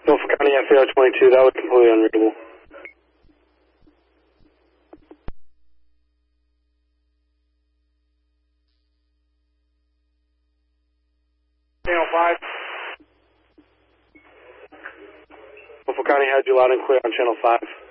Norfolk County FAR 22, that was completely unreadable. Channel 5. Norfolk County had you loud and clear on channel 5.